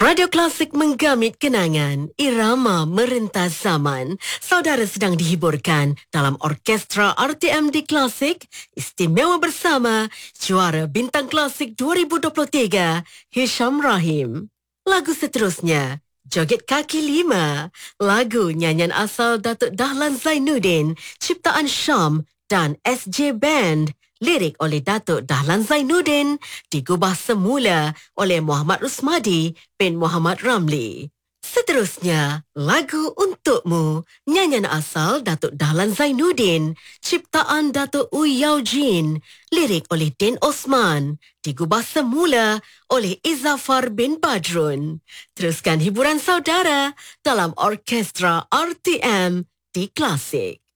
Radio Klasik menggamit kenangan, irama merentas zaman. Saudara sedang dihiburkan dalam orkestra RTM di Klasik, istimewa bersama juara Bintang Klasik 2023, Hisham Rahim. Lagu seterusnya, Joget Kaki Lima, lagu nyanyian asal Datuk Dahlan Zainuddin, ciptaan Syam dan SJ Band. Lirik oleh Datuk Dahlan Zainuddin, digubah semula oleh Muhammad Rusmadi bin Muhammad Ramli. Seterusnya, lagu Untukmu, nyanyian asal Datuk Dahlan Zainuddin, ciptaan Datuk Uyau Jin, lirik oleh Din Osman, digubah semula oleh Izzafar bin Badrun. Teruskan hiburan saudara dalam orkestra RTM di Klasik.